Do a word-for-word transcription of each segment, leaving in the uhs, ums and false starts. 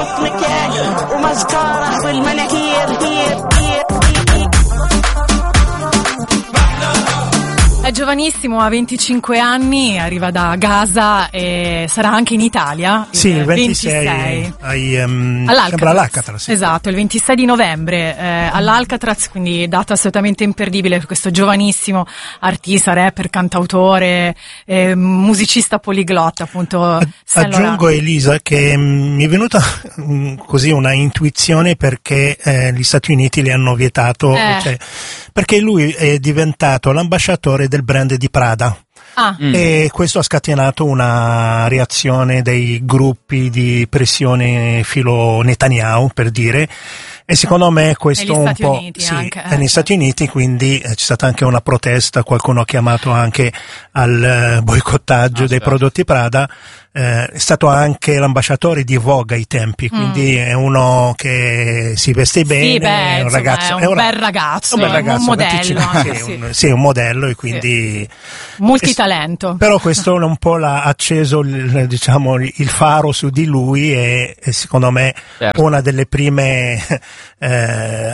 بحط مكياج ومسكارة والمناخير هير هير. È giovanissimo, ha venticinque anni, arriva da Gaza e sarà anche in Italia. Sì, il ventisei, ventisei. Ai, um, all'Alcatraz. Sembra all'Alcatraz. Sì. Esatto, il ventisei di novembre eh, all'Alcatraz, quindi data assolutamente imperdibile per questo giovanissimo artista, rapper, cantautore, eh, musicista poliglotta, appunto. Aggiungo, Elisa, che mh, mi è venuta mh, così una intuizione perché eh, gli Stati Uniti le hanno vietato, eh. cioè, perché lui è diventato l'ambasciatore del brand di Prada. Ah. Mm. E questo ha scatenato una reazione dei gruppi di pressione filo Netanyahu, per dire, e secondo me questo un po' Uniti sì, anche, eh, negli certo. Stati Uniti, quindi eh, c'è stata anche una protesta, qualcuno ha chiamato anche al uh, boicottaggio ah, dei certo. prodotti Prada. Eh, è stato anche l'ambasciatore di Vogue ai tempi, quindi mm. è uno che si veste bene, sì, beh, è un ragazzo, è un, è un bel ragazzo, un, bel ragazzo, un modello, venticinque, anche, sì, sì. Un, sì, un modello, e quindi sì. multitalento. Però questo un po' l'ha acceso il, diciamo il faro su di lui, e, e secondo me certo. una delle prime eh,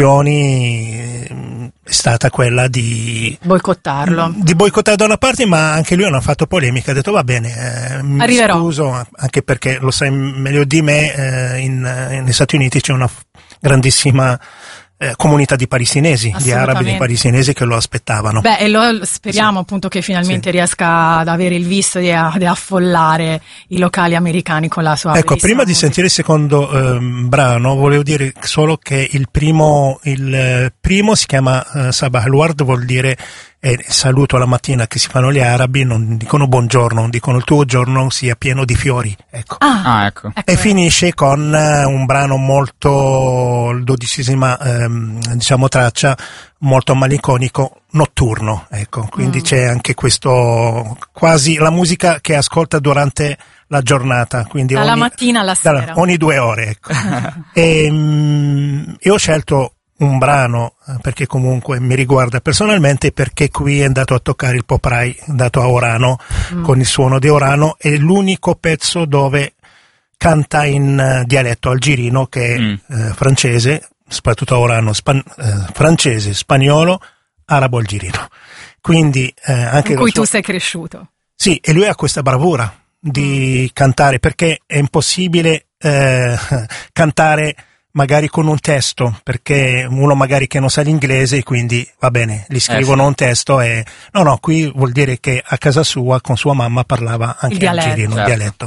azioni è stata quella di boicottarlo, di boicottare da una parte, ma anche lui non ha fatto polemica, ha detto va bene, eh, mi scuso, anche perché lo sai meglio di me, eh, in, negli Stati Uniti c'è una grandissima Eh, comunità di parisinesi, di arabi di parisinesi che lo aspettavano. Beh, e lo speriamo sì. appunto che finalmente sì. riesca ad avere il visto di, di affollare i locali americani con la sua. Ecco, prima musica. Di sentire il secondo eh, brano, volevo dire solo che il primo, il primo si chiama uh, Sabah al-Ward, vuol dire eh, saluto alla mattina che si fanno gli arabi, non dicono buongiorno, non dicono il tuo giorno sia pieno di fiori, ecco. Ah, ah ecco. E ecco. finisce con uh, un brano molto, il dodicesima ehm, diciamo traccia, molto malinconico, notturno, ecco, quindi mm. c'è anche questo, quasi la musica che ascolta durante la giornata, quindi dalla ogni, mattina alla sera, dalla, ogni due ore, ecco. e, um, io ho scelto un brano perché comunque mi riguarda personalmente, perché qui è andato a toccare il pop rai dato a Orano, mm. con il suono di Orano, è l'unico pezzo dove canta in uh, dialetto algerino, che è mm. eh, francese, soprattutto a Orano, span- eh, francese, spagnolo, arabo algerino, quindi eh, anche in cui suo... tu sei cresciuto. Sì, e lui ha questa bravura di mm. cantare, perché è impossibile eh, cantare magari con un testo, perché uno magari che non sa l'inglese, quindi va bene, gli scrivono eh sì. un testo, e no no, qui vuol dire che a casa sua con sua mamma parlava anche il algerino, certo. il dialetto,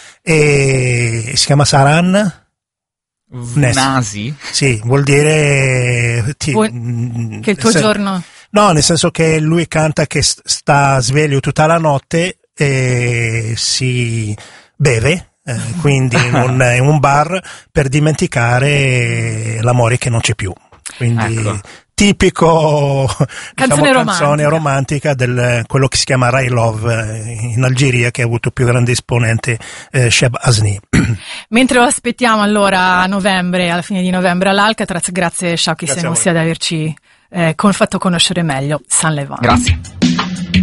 e si chiama Saran Nasi? Sì, vuol dire ti, vuol... che il tuo se... giorno, no, nel senso che lui canta che sta sveglio tutta la notte e si beve, Eh, quindi in un, in un bar, per dimenticare l'amore che non c'è più, quindi ecco. tipico canzone, diciamo, romantica. canzone romantica del quello che si chiama Rai Love in Algeria, che ha avuto più grande esponente eh, Sheb Asni. Mentre lo aspettiamo allora a novembre, alla fine di novembre all'Alcatraz, grazie Shauki Senussi ad averci eh, con, fatto conoscere meglio Saint Levant. Grazie.